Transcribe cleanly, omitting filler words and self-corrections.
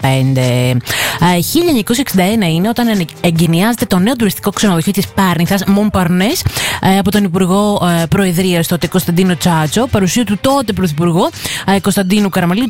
1961 είναι όταν εγκαινιάζεται το νέο τουριστικό ξενοδοχείο της Πάρνηθας, Montparnasse, από τον Υπουργό Προεδρίας τότε Κωνσταντίνο Τσάτσο, παρουσία του τότε Πρωθυπουργού Κωνσταντίνου Καραμαλή,